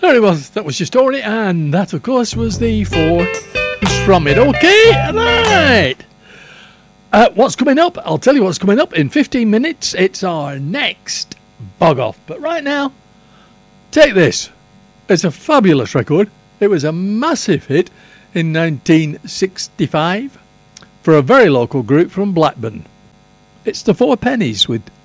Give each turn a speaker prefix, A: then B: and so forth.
A: There it was. That was your story, and that, of course, was the four from it. Okay, right. What's coming up? I'll tell you what's coming up in 15 minutes. It's our next Bog Off. But right now, take this. It's a fabulous record. It was a massive hit in 1965 for a very local group from Blackburn. It's the Four Pennies with